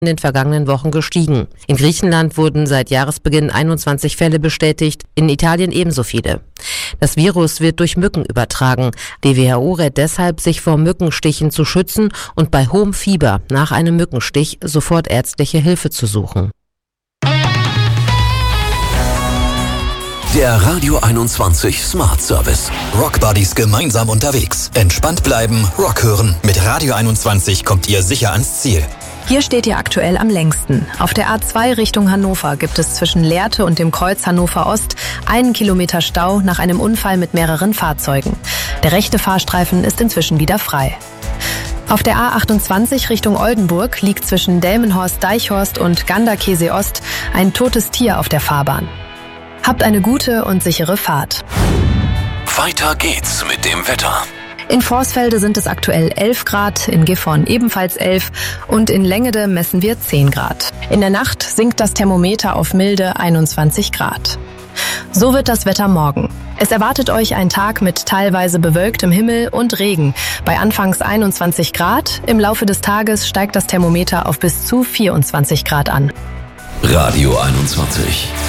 in den vergangenen Wochen gestiegen. In Griechenland wurden seit Jahresbeginn 21 Fälle bestätigt, in Italien ebenso viele. Das Virus wird durch Mücken übertragen. Die WHO rät deshalb, sich vor Mückenstichen zu schützen und bei hohem Fieber nach einem Mückenstich sofort ärztliche Hilfe zu suchen. Der Radio 21 Smart Service. Rock Buddies gemeinsam unterwegs. Entspannt bleiben, Rock hören. Mit Radio 21 kommt ihr sicher ans Ziel. Hier steht ihr aktuell am längsten. Auf der A2 Richtung Hannover gibt es zwischen Lehrte und dem Kreuz Hannover Ost 1 Kilometer Stau nach einem Unfall mit mehreren Fahrzeugen. Der rechte Fahrstreifen ist inzwischen wieder frei. Auf der A28 Richtung Oldenburg liegt zwischen Delmenhorst-Deichhorst und Ganderkesee Ost ein totes Tier auf der Fahrbahn. Habt eine gute und sichere Fahrt. Weiter geht's mit dem Wetter. In Vorsfelde sind es aktuell 11 Grad, in Gifhorn ebenfalls 11 und in Längede messen wir 10 Grad. In der Nacht sinkt das Thermometer auf milde 21 Grad. So wird das Wetter morgen. Es erwartet euch ein Tag mit teilweise bewölktem Himmel und Regen. Bei anfangs 21 Grad, im Laufe des Tages steigt das Thermometer auf bis zu 24 Grad an. Radio 21.